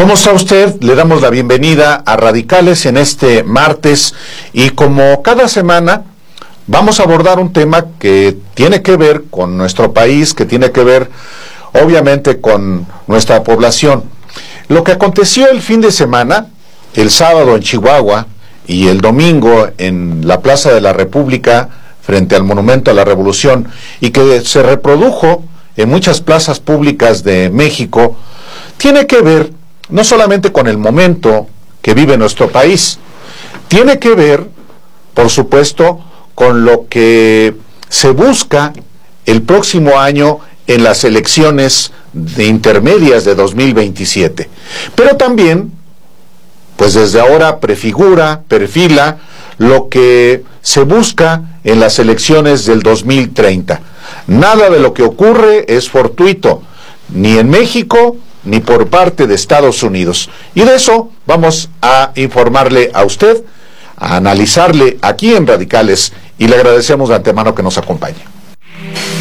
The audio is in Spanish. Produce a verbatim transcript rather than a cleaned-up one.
¿Cómo está usted? Le damos la bienvenida a Radicales en este martes y como cada semana vamos a abordar un tema que tiene que ver con nuestro país, que tiene que ver obviamente con nuestra población. Lo que aconteció el fin de semana, el sábado en Chihuahua y el domingo en la Plaza de la República frente al Monumento a la Revolución y que se reprodujo en muchas plazas públicas de México, tiene que ver no solamente con el momento que vive nuestro país, tiene que ver, por supuesto, con lo que se busca el próximo año en las elecciones de intermedias de dos mil veintisiete. Pero también, pues desde ahora prefigura, perfila lo que se busca en las elecciones del dos mil treinta. Nada de lo que ocurre es fortuito, ni en México, ni por parte de Estados Unidos. Y de eso vamos a informarle a usted, a analizarle aquí en Radicales, y le agradecemos de antemano que nos acompañe.